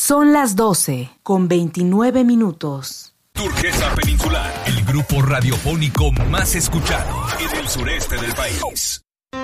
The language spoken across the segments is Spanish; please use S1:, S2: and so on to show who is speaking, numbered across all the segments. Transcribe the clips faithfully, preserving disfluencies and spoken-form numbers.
S1: Son las doce con veintinueve minutos.
S2: Turquesa Peninsular, el grupo radiofónico más escuchado en el sureste del país.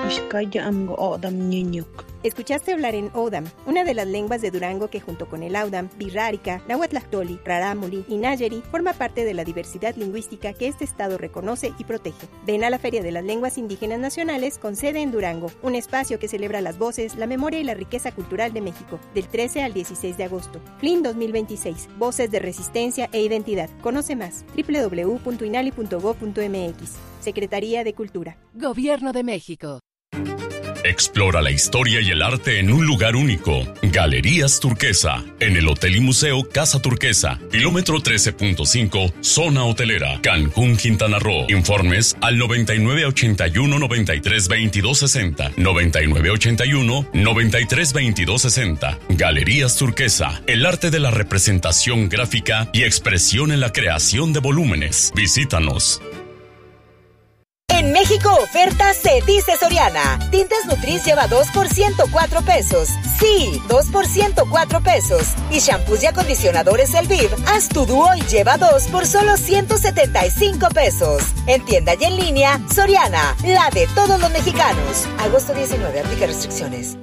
S3: Escuchaste hablar en O'odham, una de las lenguas de Durango que junto con el Audam, Birrárica, Nahuatlactoli, Rarámuri y Nayeri forma parte de la diversidad lingüística que este estado reconoce y protege. Ven a la Feria de las Lenguas Indígenas Nacionales con sede en Durango, un espacio que celebra las voces, la memoria y la riqueza cultural de México, del trece al dieciséis de agosto. F L I N dos mil veintiséis, Voces de Resistencia e Identidad. Conoce más, doble u doble u doble u punto inali punto gob punto eme equis. Secretaría de Cultura.
S4: Gobierno de México.
S5: Explora la historia y el arte en un lugar único. Galerías Turquesa, en el Hotel y Museo Casa Turquesa, kilómetro trece punto cinco, zona hotelera, Cancún, Quintana Roo. Informes al noventa y nueve ochenta y uno noventa y tres veintidós sesenta, noventa y nueve ochenta y uno noventa y tres veintidós sesenta. Galerías Turquesa, el arte de la representación gráfica y expresión en la creación de volúmenes. Visítanos.
S6: En México oferta se dice Soriana. Tintes Nutris lleva dos por ciento cuatro pesos. Sí, dos por ciento cuatro pesos. Y shampoos y acondicionadores Elviv, haz tu dúo y lleva dos por solo ciento setenta y cinco pesos. En tienda y en línea, Soriana, la de todos los mexicanos. Agosto diecinueve, aplica restricciones.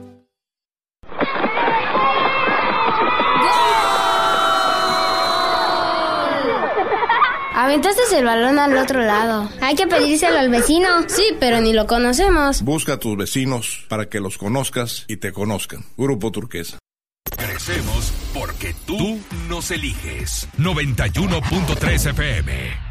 S7: Aventaste el balón al otro lado. Hay que pedírselo al vecino. Sí, pero ni lo conocemos.
S8: Busca a tus vecinos para que los conozcas y te conozcan. Grupo Turquesa.
S2: Crecemos porque tú nos eliges. noventa y uno punto tres F M.